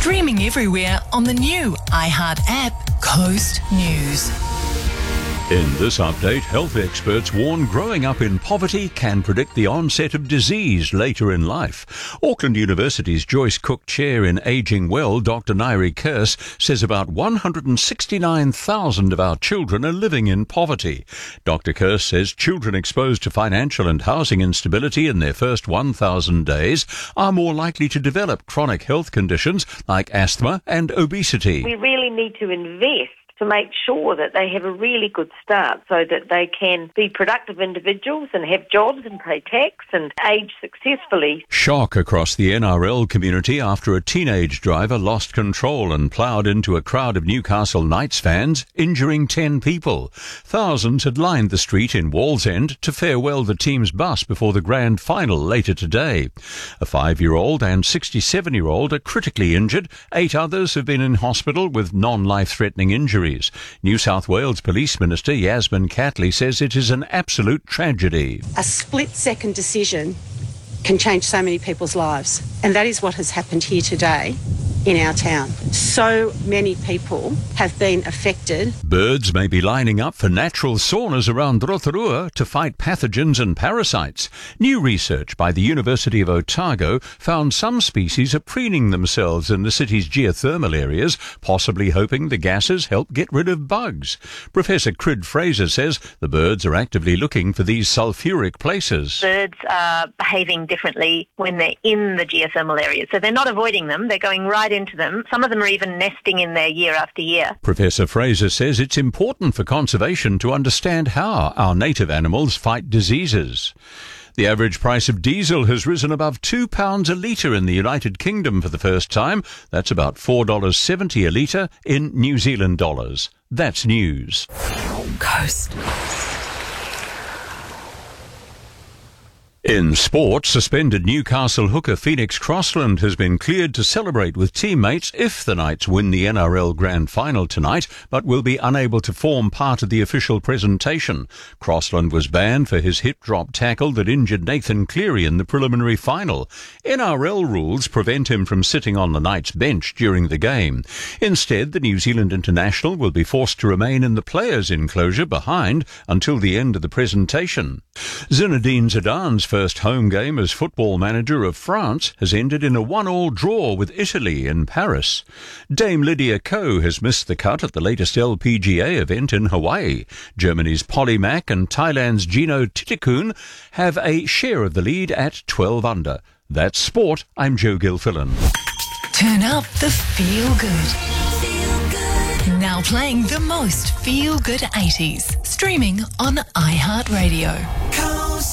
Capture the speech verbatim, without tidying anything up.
Streaming everywhere on the new iHeart app, Coast News. In this update, health experts warn growing up in poverty can predict the onset of disease later in life. Auckland University's Joyce Cook Chair in Ageing Well, Doctor Nairi Kearse, says about one hundred sixty-nine thousand of our children are living in poverty. Doctor Kearse says children exposed to financial and housing instability in their first one thousand days are more likely to develop chronic health conditions like asthma and obesity. We really need to invest to make sure that they have a really good start so that they can be productive individuals and have jobs and pay tax and age successfully. Shock across the N R L community after a teenage driver lost control and ploughed into a crowd of Newcastle Knights fans, injuring ten people. Thousands had lined the street in Wallsend to farewell the team's bus before the grand final later today. A five-year-old and sixty-seven-year-old are critically injured. Eight others have been in hospital with non-life-threatening injuries. New South Wales Police Minister Yasmin Catley says it is an absolute tragedy. A split-second decision can change so many people's lives, and that is what has happened here today in our town. So many people have been affected. Birds may be lining up for natural saunas around Rotorua to fight pathogens and parasites. New research by the University of Otago found some species are preening themselves in the city's geothermal areas, possibly hoping the gases help get rid of bugs. Professor Crid Fraser says the birds are actively looking for these sulphuric places. Birds are behaving differently when they're in the geothermal areas. So they're not avoiding them, they're going right into them. Some of them are even nesting in there year after year. Professor Fraser says it's important for conservation to understand how our native animals fight diseases. The average price of diesel has risen above two pounds a litre in the United Kingdom for the first time. That's about four dollars seventy a litre in New Zealand dollars. That's news. Coast. In sport, suspended Newcastle hooker Phoenix Crossland has been cleared to celebrate with teammates if the Knights win the N R L Grand Final tonight, but will be unable to form part of the official presentation. Crossland was banned for his hip-drop tackle that injured Nathan Cleary in the preliminary final. N R L rules prevent him from sitting on the Knights bench during the game. Instead, the New Zealand international will be forced to remain in the players' enclosure behind until the end of the presentation. Zinedine Zidane's first home game as football manager of France has ended in a one-all draw with Italy in Paris. Dame Lydia Ko has missed the cut at the latest L P G A event in Hawaii. Germany's Polly Mack and Thailand's Gino Titikun have a share of the lead at twelve under. That's sport. I'm Joe Gilfillan. Turn up the feel good. Feel good. Now playing the most feel good eighties. Streaming on iHeartRadio.